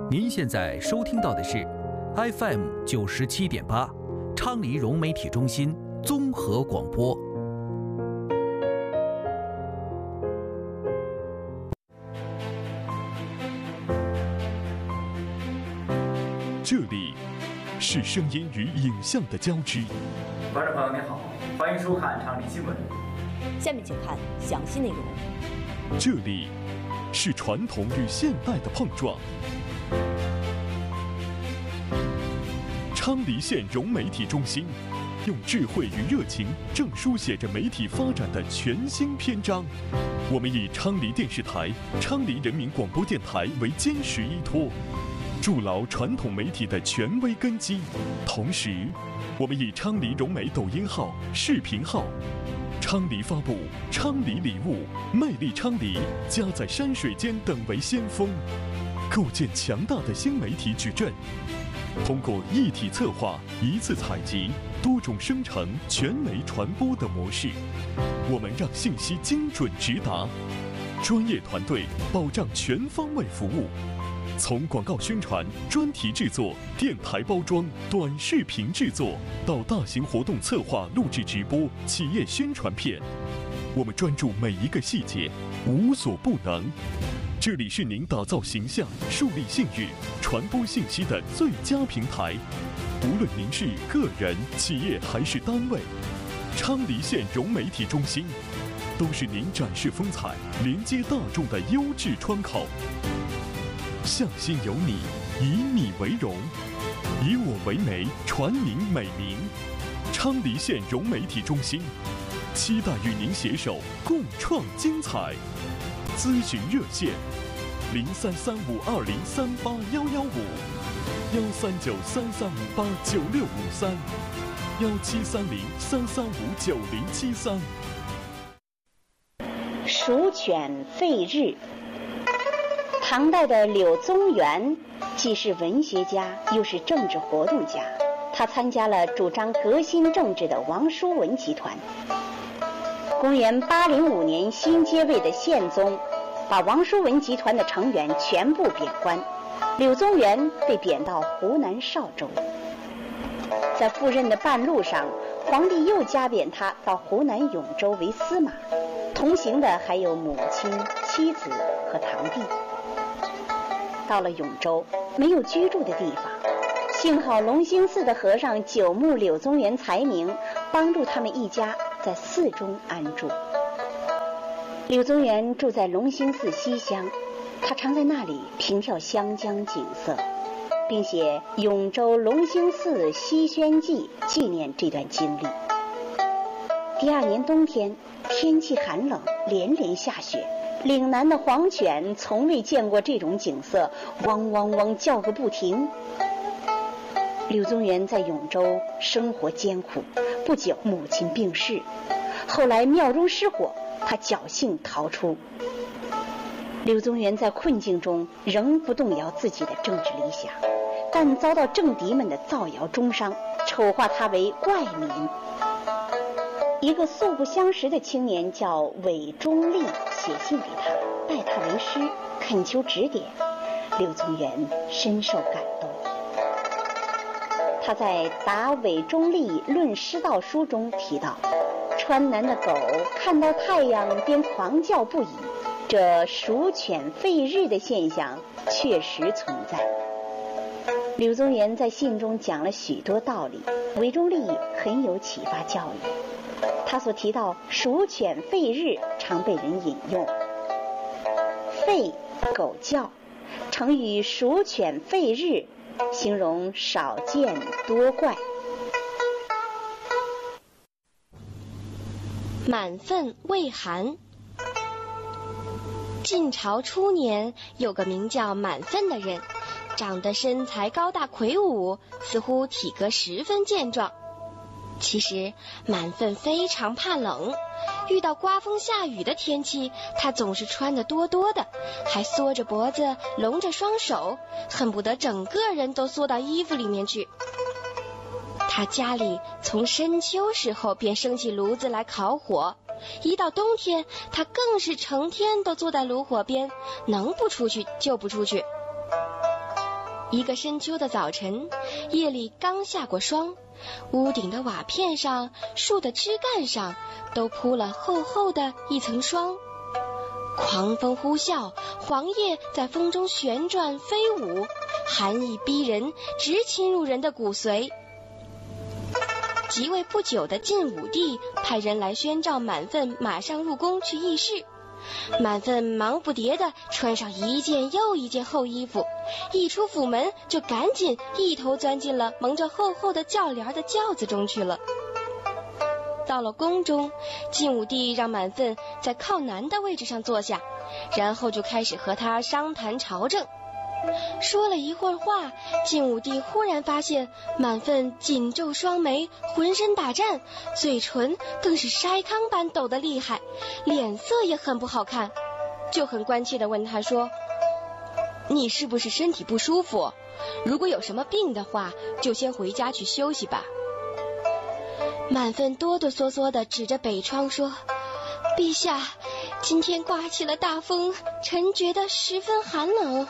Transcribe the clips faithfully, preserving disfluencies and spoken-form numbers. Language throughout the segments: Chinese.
您现在收听到的是 F M 九十七点八，昌黎融媒体中心综合广播。 这里是声音与影像的交织。 观众朋友您好，欢迎收看昌黎新闻。 下面请看详细内容。 这里是传统与现代的碰撞。昌黎县融媒体中心用智慧与热情，正书写着媒体发展的全新篇章。我们以昌黎电视台、昌黎人民广播电台为坚实依托，筑牢传统媒体的权威根基。同时，我们以昌黎融媒抖音号、视频号、昌黎发布、昌黎礼物、魅力昌黎、家在山水间等为先锋，构建强大的新媒体矩阵。通过一体策划、一次采集、多种生成、全媒传播的模式，我们让信息精准直达，专业团队保障全方位服务。从广告宣传、专题制作、电台包装、短视频制作，到大型活动策划、录制直播、企业宣传片，我们专注每一个细节，无所不能。这里是您打造形象、树立信誉、传播信息的最佳平台。无论您是个人、企业还是单位，昌黎县融媒体中心都是您展示风采、连接大众的优质窗口。向心有你，以你为荣，以我为媒，传您美名。昌黎县融媒体中心期待与您携手共创精彩。咨询热线：零三三五二零三八幺幺五，幺三九三三五八九六五三，幺七三零三三五九零七三。 蜀犬废日。唐代的柳宗元既是文学家，又是政治活动家。他参加了主张革新政治的王叔文集团。公元八零五年，新接位的宪宗把王叔文集团的成员全部贬官，柳宗元被贬到湖南邵州。在赴任的半路上，皇帝又加贬他到湖南永州为司马，同行的还有母亲、妻子和堂弟。到了永州，没有居住的地方，幸好隆兴寺的和尚久慕柳宗元才名，帮助他们一家在寺中安住。柳宗元住在隆兴寺西厢，他常在那里凭吊湘江景色，并写《永州隆兴寺西轩记》纪念这段经历。第二年冬天，天气寒冷，连连下雪，岭南的黄犬从未见过这种景色，汪汪汪叫个不停。柳宗元在永州生活艰苦，不久母亲病逝，后来庙中失火，他侥幸逃出。柳宗元在困境中仍不动摇自己的政治理想，但遭到政敌们的造谣中伤，丑化他为怪民。一个素不相识的青年叫韦忠立写信给他，拜他为师，恳求指点。柳宗元深受感动。他在《答韦忠立论师道书》中提到，川南的狗看到太阳便狂叫不已，这蜀犬废日的现象确实存在。柳宗元在信中讲了许多道理，韦忠立很有启发教育。他所提到蜀犬废日常被人引用，废狗叫，成语蜀犬废日形容少见多怪。 满分魏寒。晋朝初年，有个名叫满分的人，长得身材高大魁梧，似乎体格十分健壮。其实满分非常怕冷，遇到刮风下雨的天气，他总是穿得多多的，还缩着脖子，拢着双手，恨不得整个人都缩到衣服里面去。他家里从深秋时候便生起炉子来烤火，一到冬天，他更是成天都坐在炉火边，能不出去就不出去。 一个深秋的早晨，夜里刚下过霜，屋顶的瓦片上、树的枝干上都铺了厚厚的一层霜。狂风呼啸，黄叶在风中旋转飞舞，寒意逼人，直侵入人的骨髓。即位不久的晋武帝派人来宣召满分马上入宫去议事。满分忙不迭地穿上一件又一件厚衣服，一出府门就赶紧一头钻进了蒙着厚厚的轿帘的轿子中去了。到了宫中，晋武帝让满分在靠南的位置上坐下，然后就开始和他商谈朝政。说了一会儿话，晋武帝忽然发现满分紧皱双眉，浑身打颤，嘴唇更是筛糠般抖得厉害，脸色也很不好看，就很关切地问他说：你是不是身体不舒服？如果有什么病的话，就先回家去休息吧。满分哆哆嗦嗦地指着北窗说：陛下，今天刮起了大风，臣觉得十分寒冷。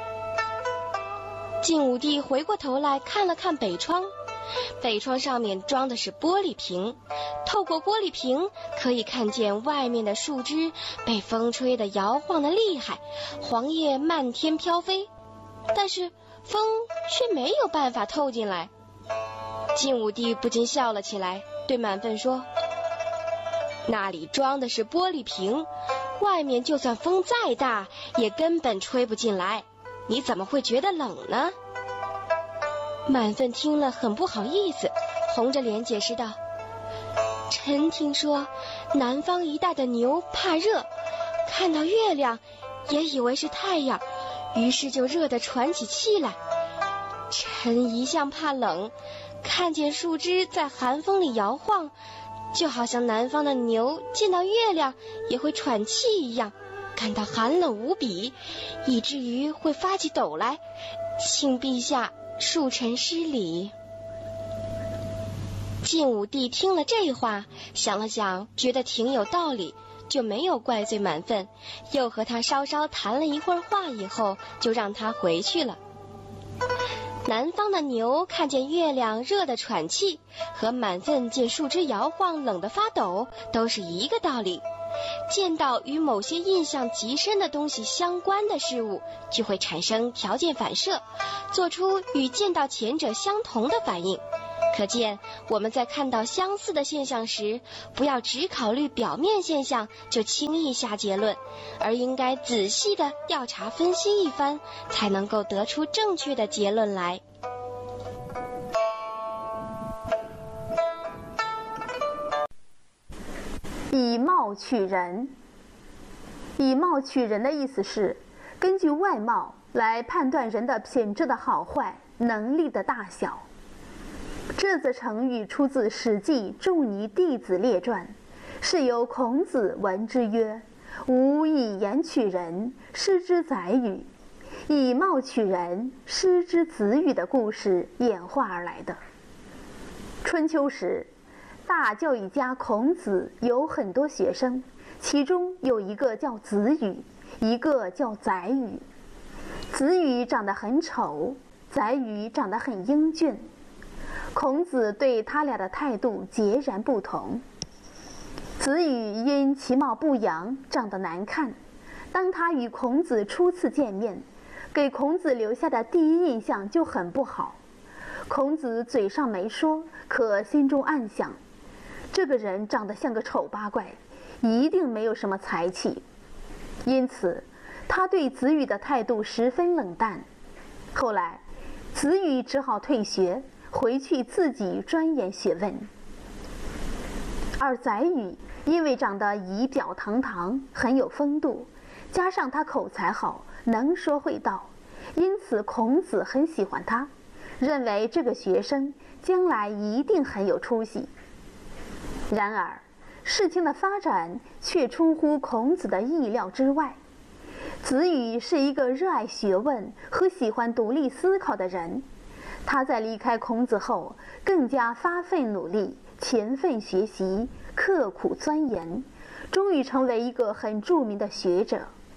晋武帝回过头来看了看北窗，北窗上面装的是玻璃瓶，透过玻璃瓶可以看见外面的树枝被风吹得摇晃得厉害，黄叶漫天飘飞，但是风却没有办法透进来。晋武帝不禁笑了起来，对满分说：那里装的是玻璃瓶，外面就算风再大也根本吹不进来，你怎么会觉得冷呢？满分听了很不好意思，红着脸解释道：臣听说南方一带的牛怕热，看到月亮也以为是太阳，于是就热得喘起气来。臣一向怕冷，看见树枝在寒风里摇晃，就好像南方的牛见到月亮也会喘气一样，感到寒冷无比，以至于会发起抖来，请陛下恕臣失礼。晋武帝听了这话，想了想，觉得挺有道理，就没有怪罪满分，又和他稍稍谈了一会儿话以后，就让他回去了。南方的牛看见月亮热得喘气，和满分见树枝摇晃冷得发抖，都是一个道理。见到与某些印象极深的东西相关的事物，就会产生条件反射，做出与见到前者相同的反应。可见我们在看到相似的现象时，不要只考虑表面现象就轻易下结论，而应该仔细的调查分析一番，才能够得出正确的结论来。 以貌取人。以貌取人的意思是根据外貌来判断人的品质的好坏、能力的大小。这则成语出自《史记·仲尼弟子列传》，是由孔子闻之曰：吾以言取人，失之宰予。以貌取人，失之子羽的故事演化而来的。春秋时，大教育家孔子有很多学生，其中有一个叫子羽，一个叫宰予。子羽长得很丑，宰予长得很英俊。孔子对他俩的态度截然不同。子羽因其貌不扬，长得难看，当他与孔子初次见面，给孔子留下的第一印象就很不好。孔子嘴上没说，可心中暗想，这个人长得像个丑八怪，一定没有什么才气。因此他对子羽的态度十分冷淡。后来子羽只好退学，回去自己钻研学问。而宰予因为长得仪表堂堂，很有风度，加上他口才好，能说会道，因此孔子很喜欢他，认为这个学生将来一定很有出息。然而事情的发展却出乎孔子的意料之外。子羽是一个热爱学问和喜欢独立思考的人，他在离开孔子后更加发奋努力，勤奋学习，刻苦钻研，终于成为一个很著名的学者。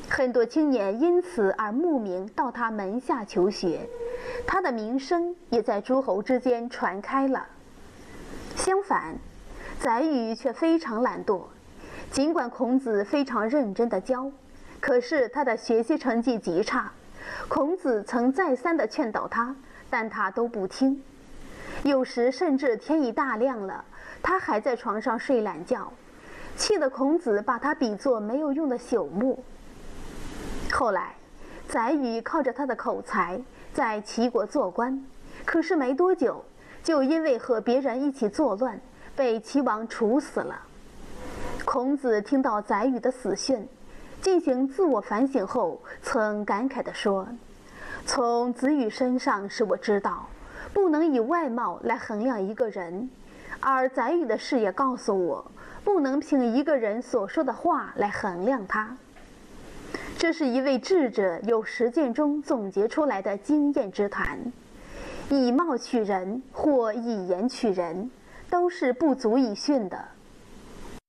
很多青年因此而慕名到他门下求学，他的名声也在诸侯之间传开了。相反，宰予却非常懒惰，尽管孔子非常认真地教，可是他的学习成绩极差。孔子曾再三地劝导他，但他都不听。有时甚至天已大亮了，他还在床上睡懒觉，气得孔子把他比作没有用的朽木。后来，宰予靠着他的口才在齐国做官，可是没多久，就因为和别人一起作乱，被齐王处死了。孔子听到宰予的死讯，进行自我反省后，曾感慨地说：“从子羽身上使我知道，不能以外貌来衡量一个人，而宰予的事也告诉我，不能凭一个人所说的话来衡量他。”这是一位智者由实践中总结出来的经验之谈。以貌取人或以言取人，都是不足以训的。